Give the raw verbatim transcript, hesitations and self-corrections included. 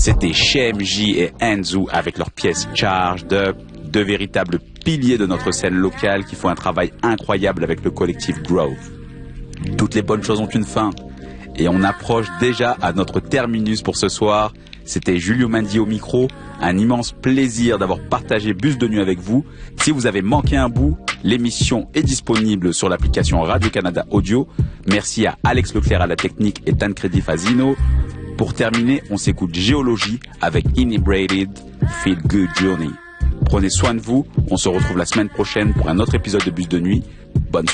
C'était chez M J et Enzu avec leur pièce Charged Up, deux véritables piliers de notre scène locale qui font un travail incroyable avec le collectif Grove. Toutes les bonnes choses ont une fin et on approche déjà à notre terminus pour ce soir. C'était Julio Mandi au micro, un immense plaisir d'avoir partagé Bus de Nuit avec vous. Si vous avez manqué un bout, l'émission est disponible sur l'application Radio-Canada Audio. Merci à Alex Leclerc à la technique et Tancredi Fazino. Pour terminer, on s'écoute Géologie avec Inebriated, Feel Good Journey. Prenez soin de vous, on se retrouve la semaine prochaine pour un autre épisode de Bus de Nuit.